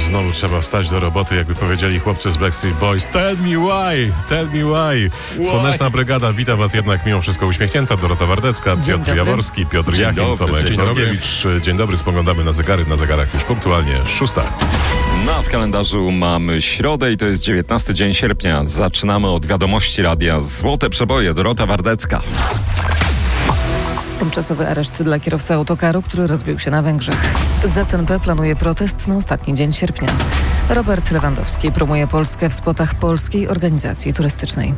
Znowu trzeba wstać do roboty, jakby powiedzieli chłopcy z Backstreet Boys. Tell me why, tell me why. Słoneczna Brygada, wita was jednak mimo wszystko uśmiechnięta. Dorota Wardecka, Piotr Jaworski, Piotr Jachim, Tomek Nogiewicz. Dzień dobry, spoglądamy na zegary. Na zegarach już punktualnie 6. W kalendarzu mamy środę i to jest 19 dzień sierpnia. Zaczynamy od wiadomości radia Złote Przeboje. Dorota Wardecka. Tymczasowy areszt dla kierowcy autokaru, który rozbił się na Węgrzech. ZNP planuje protest na ostatni dzień sierpnia. Robert Lewandowski promuje Polskę w spotach Polskiej Organizacji Turystycznej.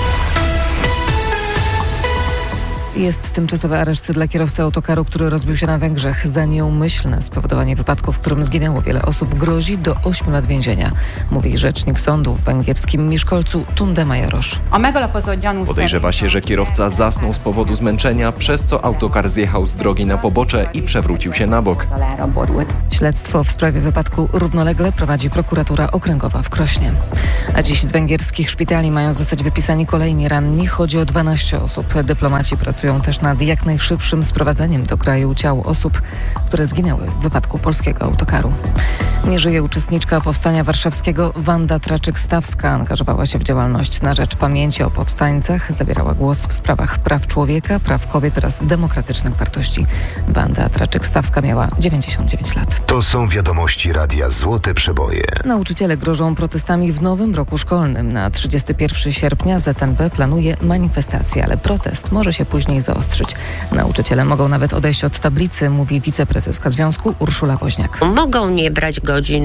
Jest tymczasowy areszt dla kierowcy autokaru, który rozbił się na Węgrzech. Za nieumyślne spowodowanie wypadku, w którym zginęło wiele osób, grozi do 8 lat więzienia, mówi rzecznik sądu w węgierskim Miskolcu Tunde Majoros. Podejrzewa się, że kierowca zasnął z powodu zmęczenia, przez co autokar zjechał z drogi na pobocze i przewrócił się na bok. Śledztwo w sprawie wypadku równolegle prowadzi prokuratura okręgowa w Krośnie. A dziś z węgierskich szpitali mają zostać wypisani kolejni ranni. Chodzi o 12 osób. Dyplomaci pracują też nad jak najszybszym sprowadzeniem do kraju ciał osób, które zginęły w wypadku polskiego autokaru. Nie żyje uczestniczka Powstania Warszawskiego Wanda Traczyk-Stawska. Angażowała się w działalność na rzecz pamięci o powstańcach. Zabierała głos w sprawach praw człowieka, praw kobiet oraz demokratycznych wartości. Wanda Traczyk-Stawska miała 99 lat. To są wiadomości radia Złote Przeboje. Nauczyciele grożą protestami w nowym roku szkolnym. Na 31 sierpnia ZNP planuje manifestację, ale protest może się później zaostrzyć. Nauczyciele mogą nawet odejść od tablicy, mówi wiceprezeska związku Urszula Woźniak. Mogą nie brać godzin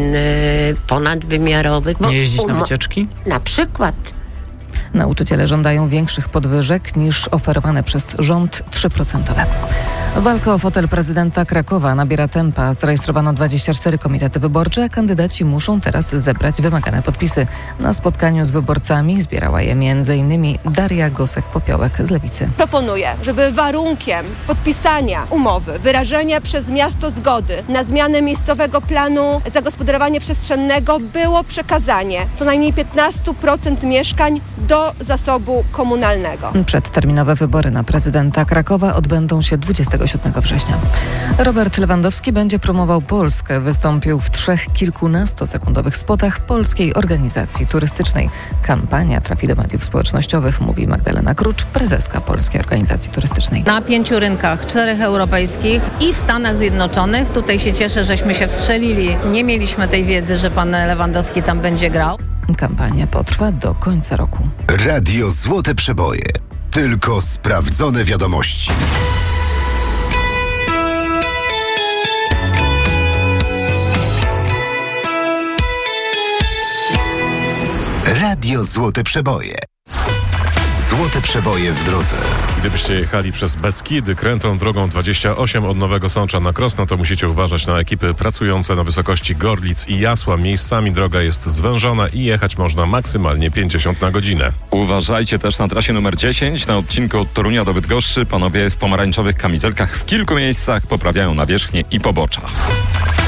ponadwymiarowych. Nie jeździć na wycieczki? Na przykład. Nauczyciele żądają większych podwyżek niż oferowane przez rząd 3%. Walka o fotel prezydenta Krakowa nabiera tempa. Zarejestrowano 24 komitety wyborcze, a kandydaci muszą teraz zebrać wymagane podpisy. Na spotkaniu z wyborcami zbierała je m.in. Daria Gosek-Popiołek z Lewicy. Proponuję, żeby warunkiem podpisania umowy, wyrażenia przez miasto zgody na zmianę miejscowego planu zagospodarowania przestrzennego było przekazanie co najmniej 15% mieszkań do zasobu komunalnego. Przedterminowe wybory na prezydenta Krakowa odbędą się 27 września. Robert Lewandowski będzie promował Polskę. Wystąpił w 3 kilkunastosekundowych spotach Polskiej Organizacji Turystycznej. Kampania trafi do mediów społecznościowych, mówi Magdalena Krucz, prezeska Polskiej Organizacji Turystycznej. Na 5 rynkach, 4 europejskich i w Stanach Zjednoczonych. Tutaj się cieszę, żeśmy się wstrzelili. Nie mieliśmy tej wiedzy, że pan Lewandowski tam będzie grał. Kampania potrwa do końca roku. Radio Złote Przeboje. Tylko sprawdzone wiadomości. Radio Złote Przeboje. Złote Przeboje w drodze. Gdybyście jechali przez Beskidy krętą drogą 28 od Nowego Sącza na Krosno, to musicie uważać na ekipy pracujące na wysokości Gorlic i Jasła. Miejscami droga jest zwężona i jechać można maksymalnie 50 na godzinę. Uważajcie też na trasie numer 10 na odcinku od Torunia do Bydgoszczy. Panowie w pomarańczowych kamizelkach w kilku miejscach poprawiają nawierzchnię i pobocza.